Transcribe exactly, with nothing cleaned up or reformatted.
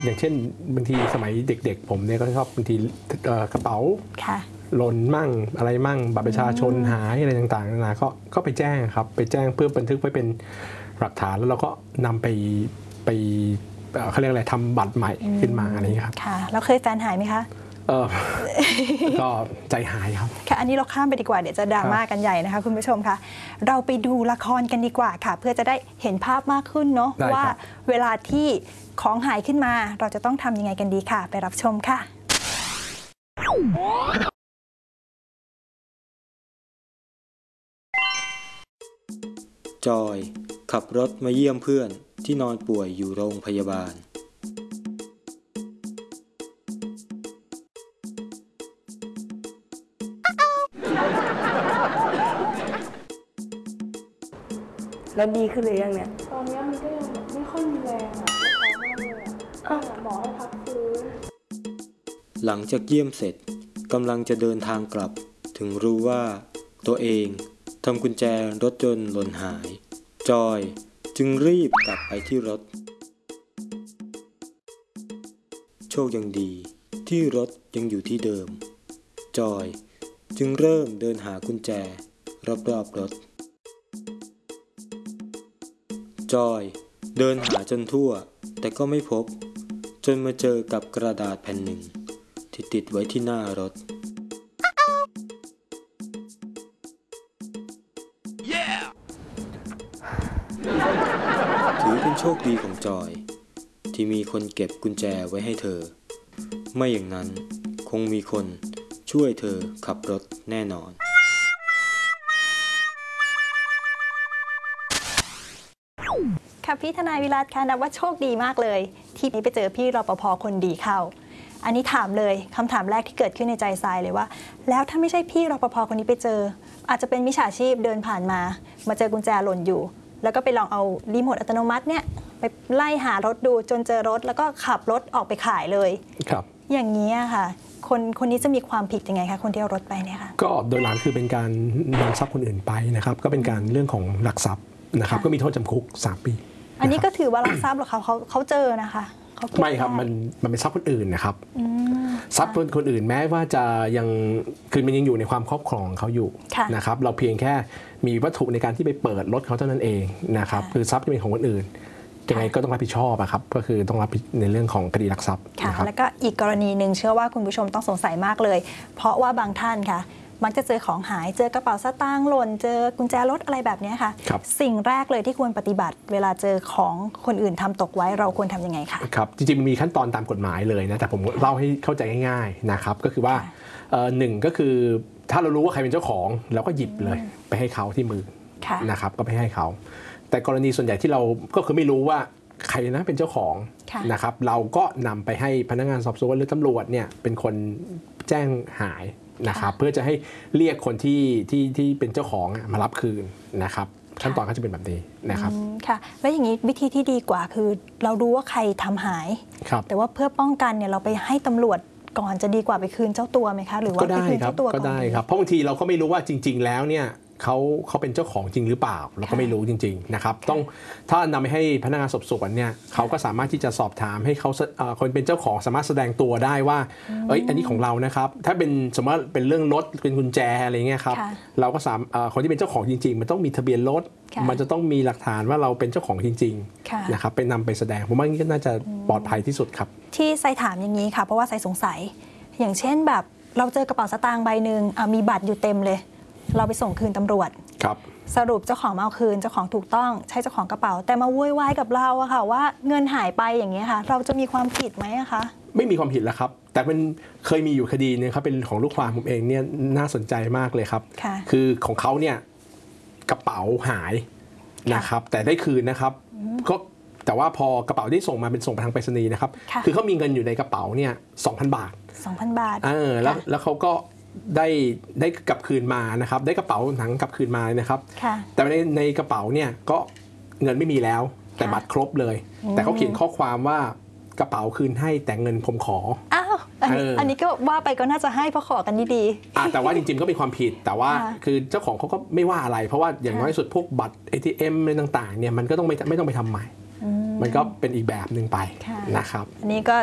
อย่างเช่นบางทีสมัยเด็กๆผมเนี่ยก็ชอบบางทีกระเป๋าหล่นมั่งอะไรมั่งบัตรประชาชนหายอะไรต่างๆนานาก็ก็ไปแจ้งครับไปแจ้งเพื่อบันทึกไว้เป็นหลักฐานแล้วเราก็นำไปไปเขาเรียกอะไรทำบัตรใหม่ขึ้นมาอะไรอย่างนี้ครับค่ะแล้วเคยแฟนหายไหมคะเออก็ใจหายครับค่ะอันนี้เราข้ามไปดีกว่าเดี๋ยวจะดราม่ากันใหญ่นะคะคุณผู้ชมคะเราไปดูละครกันดีกว่าค่ะเพื่อจะได้เห็นภาพมากขึ้นเนาะว่าเวลาที่ของหายขึ้นมาเราจะต้องทำยังไงกันดีค่ะไปรับชมค่ะจอยขับรถมาเยี่ยมเพื่อนที่นอนป่วยอยู่โรงพยาบาลแล้วดีขึ้นเลยยังเนี่ยตอนนี้มันก็ยังไม่ค่อยมีแรงอ่ะท้อมากเลยอ่ะหมอให้พักฟื้นหลังจากเยี่ยมเสร็จกำลังจะเดินทางกลับถึงรู้ว่าตัวเองทำกุญแจรถยนต์หล่นหายจอยจึงรีบกลับไปที่รถโชคยังดีที่รถยังอยู่ที่เดิมจอยจึงเริ่มเดินหากุญแจรอบๆรถจอยเดินหาจนทั่วแต่ก็ไม่พบจนมาเจอกับกระดาษแผ่นหนึ่งที่ติดไว้ที่หน้ารถ yeah! ถือเป็นโชคดีของจอยที่มีคนเก็บกุญแจไว้ให้เธอไม่อย่างนั้นคงมีคนช่วยเธอขับรถแน่นอนค่ะพี่ทนายวิรัตค่ะนับว่าโชคดีมากเลยที่นี้ไปเจอพี่รปภ.คนดีเข้าอันนี้ถามเลยคำถามแรกที่เกิดขึ้นในใจทรายเลยว่าแล้วถ้าไม่ใช่พี่รปภ.คนนี้ไปเจออาจจะเป็นมิจฉาชีพเดินผ่านมามาเจอกุญแจหล่นอยู่แล้วก็ไปลองเอารีโมทอัตโนมัติเนี่ยไปไล่หารถดูจนเจอรถแล้วก็ขับรถออกไปขายเลยครับอย่างนี้ค่ะคนคนนี้จะมีความผิดยังไงคะคนที่เอารถไปเนี่ยค่ะก็โดยหลักคือเป็นการนำทรัพย์คนอื่นไปนะครับก็เป็นการเรื่องของลักทรัพย์นะครับก็มีโทษจำคุกสามปีอันนี้ก็ถือว่าลักทรัพย์หรอคะเขาเขาเจอนะคะไม่ครับมันมันเป็นทรัพย์คนอื่นนะครับทรัพย์คนอื่นแม้ว่าจะยังคือมันยังอยู่ในความครอบครองเขาอยู่นะครับเราเพียงแค่มีวัตถุในการที่ไปเปิดรถเขาเท่านั้นเองนะครับคือทรัพย์ที่เป็นของคนอื่นยังไงก็ต้องรับผิดชอบครับก็คือต้องรับในเรื่องของคดีลักทรัพย์ค่ะแล้วก็อีกกรณีหนึ่งเชื่อว่าคุณผู้ชมต้องสงสัยมากเลยเพราะว่าบางท่านค่ะมักจะเจอของหายเจอกระเป๋าสตางค์หล่นเจอกุญแจรถอะไรแบบนี้ค่ะสิ่งแรกเลยที่ควรปฏิบัติเวลาเจอของคนอื่นทำตกไว้เราควรทำยังไงคะครับจริงๆมันมีขั้นตอนตามกฎหมายเลยนะแต่ผมเล่าให้เข้าใจง่ายๆนะครับก็คือว่าหนึ่งก็คือถ้าเรารู้ว่าใครเป็นเจ้าของเราก็หยิบเลยไปให้เขาที่มือนะครับก็ไปให้เขาแต่กรณีส่วนใหญ่ที่เราก็คือไม่รู้ว่าใครนะเป็นเจ้าของนะครับเราก็นำไปให้พนักงานสอบสวนหรือตำรวจเนี่ยเป็นคนแจ้งหายนะครับเพื่อจะให้เรียกคนที่ที่ที่เป็นเจ้าของมารับคืนนะครับขั้นตอนก็จะเป็นแบบนี้นะครับค่ะแล้วอย่างนี้วิธีที่ดีกว่าคือเรารู้ว่าใครทำหายแต่ว่าเพื่อป้องกันเนี่ยเราไปให้ตำรวจก่อนจะดีกว่าไปคืนเจ้าตัวไหมคะหรือว่าไปคืนเจ้าตัวก่อนก็ได้ครับเพราะบางทีเราก็ไม่รู้ว่าจริงๆแล้วเนี่ยเขาเขาเป็นเจ้าของจริงหรือเปล่าเราก็ไม่รู้จริงๆนะครับต้องถ้านำไปให้พนักงานสอบสวนเนี่ยเขาก็สามารถที่จะสอบถามให้เขาคนเป็นเจ้าของสามารถแสดงตัวได้ว่าเอ้ยอันนี้ของเรานะครับถ้าเป็นสมมติว่าเป็นเรื่องรถเป็นกุญแจอะไรเงี้ยครับเราก็สามคนที่เป็นเจ้าของจริงๆมันต้องมีทะเบียนรถมันจะต้องมีหลักฐานว่าเราเป็นเจ้าของจริงๆนะครับไปนำไปแสดงผมว่านี่น่าจะปลอดภัยที่สุดครับที่ไซถามอย่างนี้ค่ะเพราะว่าไซสงสัยอย่างเช่นแบบเราเจอกระเป๋าสตางค์ใบหนึ่งมีบัตรอยู่เต็มเลยเราไปส่งคืนตำรวจสรุปเจ้าของมาเอาคืนเจ้าของถูกต้องใช้เจ้าของกระเป๋าแต่มาวุ่นวายกับเราอะค่ะว่าเงินหายไปอย่างเงี้ยค่ะเราจะมีความผิดไหมอะคะไม่มีความผิดแล้วครับแต่มันเคยมีอยู่คดีนึงครับเป็นของลูกความผมเองเนี่ยน่าสนใจมากเลยครับคือของเขาเนี่ยกระเป๋าหายนะครับแต่ได้คืนนะครับก็แต่ว่าพอกระเป๋าที่ส่งมาเป็นส่งไปทางไปรษณีย์นะครับคือเขามีเงินอยู่ในกระเป๋าเนี่ย สองพัน บาทสองพัน บาทเออแล้วแล้วเขาก็ได้ได้กลับคืนมานะครับได้กระเป๋าหนังกลับคืนมานะครับแต่ในในกระเป๋าเนี่ยก็เงินไม่มีแล้วแต่บัตรครบเลยแต่เขาเขียนข้อความว่ากระเป๋าคืนให้แต่เงินผมขออ้าวอันนี้ก็ว่าไปก็น่าจะให้เพราะขอกันดีๆแต่ว่าจริงๆก็มีความผิดแต่ว่าคือเจ้าของเขาก็ไม่ว่าอะไรเพราะว่าอย่างน้อยสุดพวกบัตร เอ ที เอ็ม อะไรต่างๆเนี่ยมันก็ต้องไม่ไม่ต้องไปทำใหม่มันก็เป็นอีกแบบหนึ่งไปค่ะนะครับอันนี้ก็